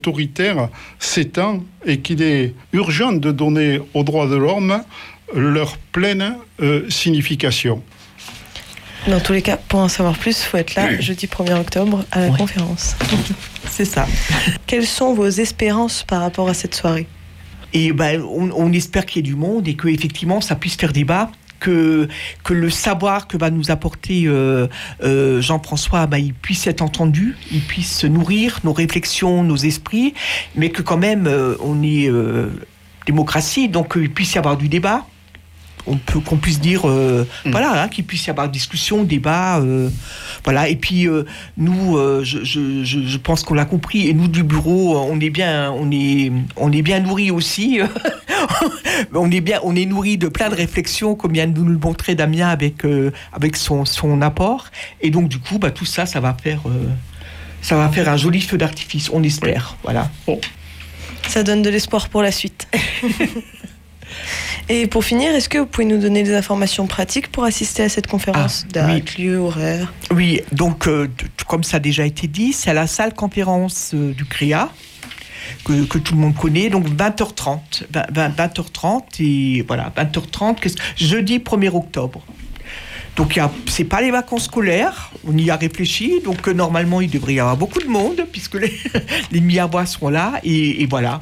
autoritaire s'étend et qu'il est urgent de donner aux droits de l'homme leur pleine signification. Dans tous les cas, pour en savoir plus, il faut être là jeudi 1er octobre à la conférence. C'est ça. Quelles sont vos espérances par rapport à cette soirée ? Et on espère qu'il y ait du monde et qu'effectivement ça puisse faire débat. Que le savoir que va nous apporter Jean-François, il puisse être entendu, il puisse nourrir nos réflexions, nos esprits, mais que quand même on est démocratie, donc il puisse y avoir du débat. Qu'on puisse dire qu'il puisse y avoir discussion, débat, et puis nous je pense qu'on l'a compris, et nous du bureau on est bien nourris aussi. on est nourris de plein de réflexions comme vient de nous le montrer Damien avec son apport, et donc du coup tout ça va faire un joli feu d'artifice, on espère. Voilà. Bon. Ça donne de l'espoir pour la suite. Et pour finir, est-ce que vous pouvez nous donner des informations pratiques pour assister à cette conférence ? Date, lieu, horaire ? Oui, donc comme ça a déjà été dit, c'est à la salle conférence du CREA, que tout le monde connaît, donc 20h30. 20h30, et voilà, 20h30, jeudi 1er octobre. Donc c'est pas les vacances scolaires, on y a réfléchi, donc normalement il devrait y avoir beaucoup de monde, puisque les Miyawa sont là, et voilà.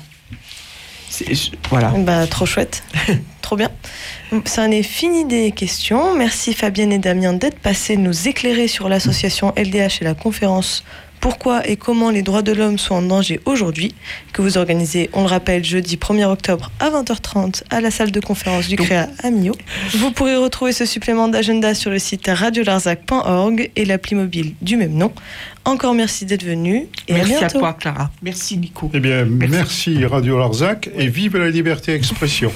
Voilà. Trop chouette, trop bien. Ça en est fini des questions. Merci Fabienne et Damien d'être passés nous éclairer sur l'association LDH et la conférence Pourquoi et comment les droits de l'homme sont en danger aujourd'hui, que vous organisez, on le rappelle, jeudi 1er octobre à 20h30 à la salle de conférence du CREA à Millau. Vous pourrez retrouver ce supplément d'agenda sur le site radiolarzac.org et l'appli mobile du même nom. Encore merci d'être venu et merci à bientôt. À toi Clara. Merci Nico. Eh bien, merci Radio Larzac et vive la liberté d'expression.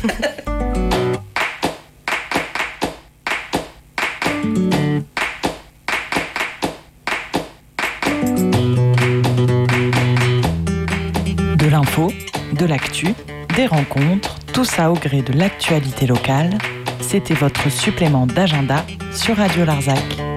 De l'info, de l'actu, des rencontres, tout ça au gré de l'actualité locale. C'était votre supplément d'agenda sur Radio Larzac.